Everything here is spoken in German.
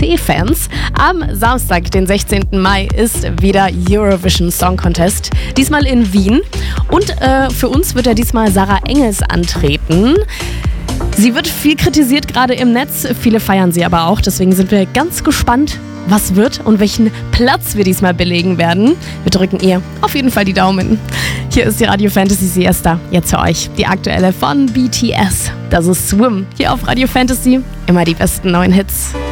ESC-Fans. Am Samstag, den 16. Mai, ist wieder Eurovision Song Contest. Diesmal in Wien. Und für uns wird ja diesmal Sarah Engels antreten. Sie wird viel kritisiert, gerade im Netz. Viele feiern sie aber auch. Deswegen sind wir ganz gespannt, was wird und welchen Platz wir diesmal belegen werden. Wir drücken ihr auf jeden Fall die Daumen. Hier ist die Radio Fantasy Siesta. Jetzt für euch die aktuelle von BTS. Das ist Swim. Hier auf Radio Fantasy. Immer die besten neuen Hits.